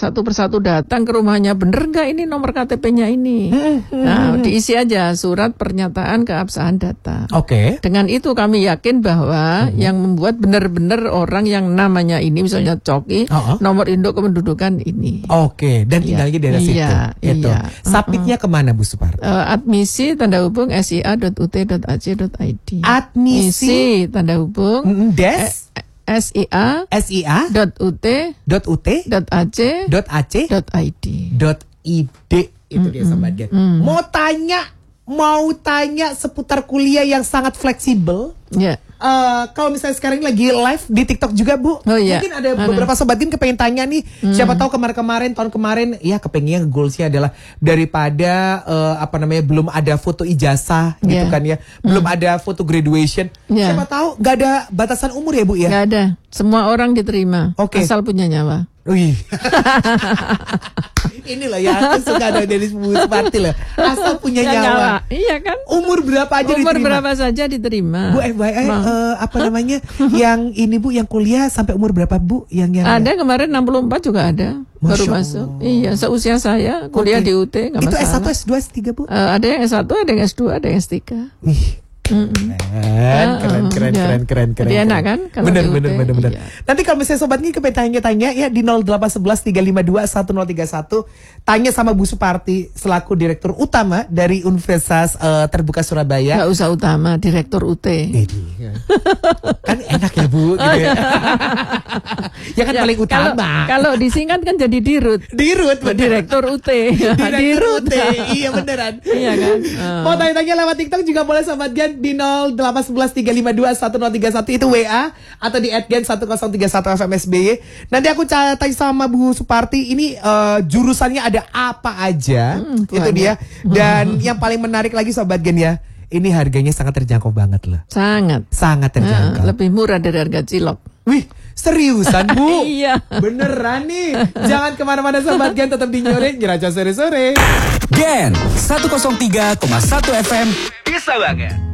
satu persatu datang ke rumahnya, bener nggak ini nomor KTP-nya ini? Nah, diisi aja surat pernyataan keabsahan data. Oke. Dengan itu kami yakin bahwa yang membuat benar-benar orang yang namanya ini, misalnya Coki, nomor induk kependudukan ini. Oke, dan tinggalnya di daerah situ. Gitu. Iya. Submitnya kemana Bu Suparti? Admisi tanda hubung sia.ut.ac.id. Admisi tanda hubung des sia.ut.ac.id. Itu dia Sobat Gen. Mau tanya seputar kuliah yang sangat fleksibel. Ya. Kalau misalnya sekarang ini lagi live di TikTok juga Bu, mungkin ada beberapa Sobat Gen kepengen tanya nih, siapa tahu tahun kemarin ya kepengennya goalsnya adalah daripada belum ada foto ijazah gitu kan ya, belum ada foto graduation, siapa tahu nggak ada batasan umur ya Bu ya? Nggak ada, semua orang diterima, asal punya nyawa. Wih. Ini loh ya, aku suka dari Bu Suparti loh. Asal punya nyawa. Iya kan? Umur berapa aja diterima? Umur berapa saja diterima. Bu FYI yang ini Bu yang kuliah sampai umur berapa Bu? Yang ada kemarin 64 juga ada. Baru masuk. Iya, seusia saya kuliah di UT enggak masalah. Itu S1, S2, S3 Bu? Ada yang S1, ada yang S2, ada yang S3. Wih. Keren. Jadi enak kan? Bener. Iya. Nanti kalau misalnya Sobat Gen kepengen tanya ya di 0811 352 1031 tanya sama Bu Suparti selaku Direktur Utama dari Universitas Terbuka Surabaya. Gak usah utama, Direktur UT. Kan enak ya Bu gitu ya. Ya kan paling utama. Kalau disingkat kan jadi Dirut. Direktur UT. Direktur UT. Iya beneran. Iya kan? Mau tanya-tanya lewat TikTok juga boleh Sobat Gen di 0811 352 1031 itu WA atau di @gen1031 FMSBY. Nanti aku tanya sama Bu Suparti ini jurusannya ada apa aja, itu dia. Dan yang paling menarik lagi Sobat Gen ya, ini harganya sangat terjangkau banget loh. Sangat terjangkau. Lebih murah dari harga cilok. Wih, seriusan Bu? Iya. Beneran nih. Jangan kemana-mana Sobat Gen, tetap di Nyiraca sore-sore. Gen 103,1 FM bisa banget.